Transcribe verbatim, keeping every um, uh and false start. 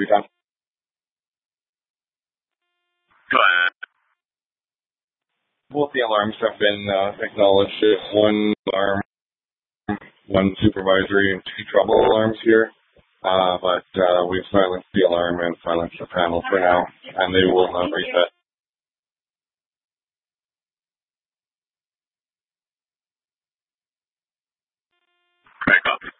every time. Go ahead. Both the alarms have been uh, acknowledged. One alarm, one supervisory, and two trouble alarms here. Uh, but uh, we've silenced the alarm and silenced the panel for now, and they will uh, reset. Okay, copy.